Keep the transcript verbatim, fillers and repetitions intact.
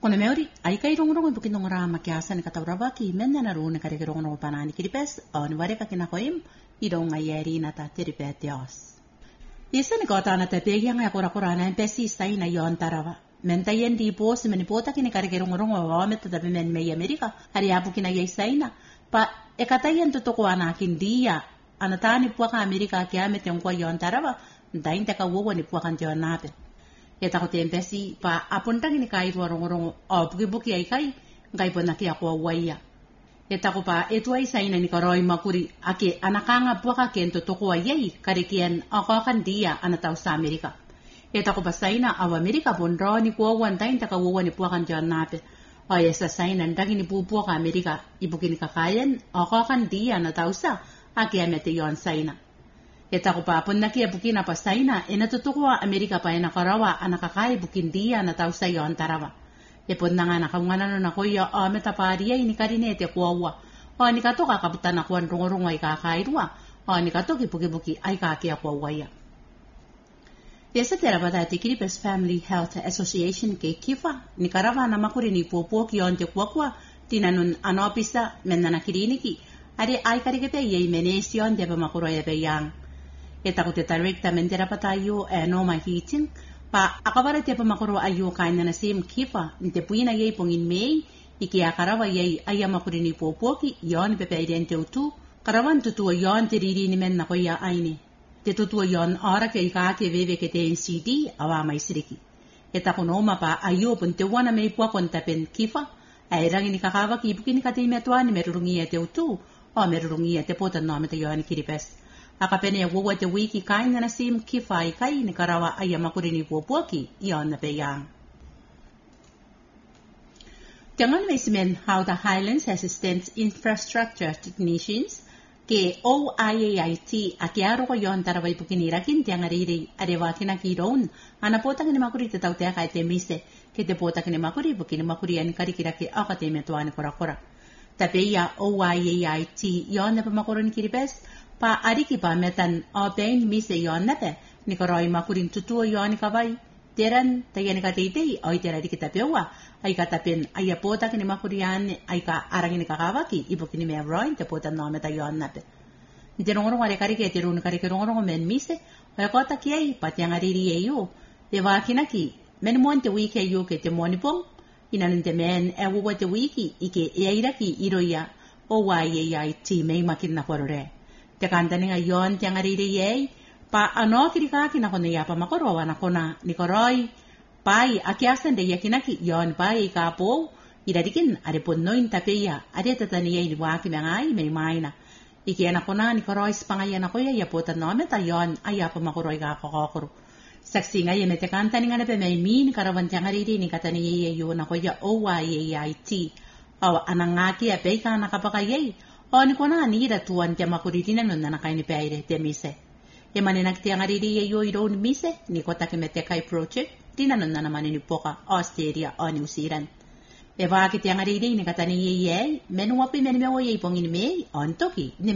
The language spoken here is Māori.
Kone meuri, ai kai rongorongo bukin nongora makiasa ni katauraba ki menda na rune kare rongorongo panani kiripes, o ni ware ka kinakoim, idong ayeri na ta tiripetios. Isa ni kota na tepegi ang akura kura na empesi sai na yon tarawa. Menta yen di po si menipota kini kare rongorongo wa meta tabi men mei Amerika, hari apu kina yei sai na, pa ekatayen tutuko anakin dia, anatani puaka Amerika kiamet yung kwa yon tarawa, dain teka wuwa ni puakan yon nape. Eta ko tempesi pa apunta ni kai ro rongorongo o buki buki ai kai ngai pona ki ako waiya. Eta ko pa etu ai saina ni karoi makuri ake anakanga puaka kento toko ai kare kien ako kan dia anatau sa Amerika. Eta ko pa saina aw Amerika bondro ni ko wan tain ta ka wo ni puakan jan nape. O esa saina ndagi ni pupu ka Amerika ibuki ni kakayen ako kan dia anatau sa ake amete yon saina. Eta ko pa pun naki bukin apa saina ena tutukwa Amerika pa ena karawa anakakai bukin dia na tau sa yon tarawa. E pun nga nakangana no na koya o meta paria ini karine te kuawa. O ni kato ka kaputan ako ang rungurungo ay kakairwa. O ni kato ki buki buki ay kaki ako waya. Yesa tera bata ti Kiribes Family Health Association ke kifa ni karawa na makuri ni popo ki on te kuakwa tinanun anopisa menana kiriniki. Ari ay karikete yei menesyon te pa makuro ya yang. Eta ko te directa mentera patayo e no mahitin pa akabara te pamakuro ayo kaina na sim kifa nte puina yei pongin mei iki akarawa yei ayama kurini popoki yon pepe idente utu karawan tutu yon te riri ni men na koya aini te tutu yon ora ke ika ke veve ke te N C D awa mai siriki eta ko no mapa ayo pun te wana mei po kon tapen kifa ai rangi ni kakawa ki bukini ka te metwani merurungi te utu o merurungi te pota no meta yon kiripes akapene ya wuwa te wiki kaina na sim kifa i kai ni karawa aya makurini puapuaki iyon na peyang. Tiangan Maismen how the Highlands Assistance Infrastructure Technicians ke O I A I T akiaro ko yon taraway pukinirakin tiangariri arewa kinakiroon anapota kini makuri te tautea kai te mise ke te pota kini makuri pukini makuri ani karikiraki akate metuani korakora. Tapeya O I A I T yon na pamakuron kiripes pa ariki pa metan o pain mise yon nape ni koroi makurin tutuo yon kawai teran tayani ka teitei o itera di kita pewa ay katapin ay apota kini makurian ay ka arangin kakawaki ibo kini me roin te pota no meta yon nape ntirongorong are karike tirun karike rongorong men mise o kota kiai patyang ariri eyo te wakinaki men monte wiki eyo ke te monipong inaninte men e wo te wiki ike eiraki iroya o Y A I T may makin na korore te kanta nga yon tiang ariri yei pa ano kirikaki na kono yapa makorowa na kona ni koroi pai akiasan de yakinaki yon pai kapo idadikin are ponnoin tapeya are tatani yei waki mangai may maina iki na kona ni koroi spangaya na koya yapota no meta yon ayapa makoroi ga kokokoro saksi nga yene te kanta nga nape may min karawan tiang ariri ni katani yei yo na koya O Y A I T aw anangaki apeka nakapakayei o ni kona ni da tuan te makuritina no na kai ni peire te mise e manenak te ngariri ye yo iro ni mise ni kota ke mete kai project tina no na mani ni poka Australia o New Zealand e va ki te ngariri ni katani ye ye menu api menu me o ye pongin me on toki